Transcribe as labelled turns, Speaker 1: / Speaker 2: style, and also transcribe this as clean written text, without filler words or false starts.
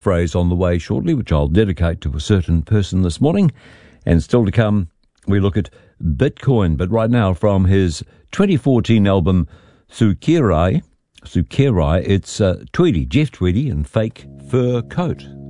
Speaker 1: phrase on the way shortly, which I'll dedicate to a certain person this morning. And still to come, we look at Bitcoin. But right now, from his 2014 album Sukerai, it's Tweedy, Jeff Tweedy, and Fake Fur Coat.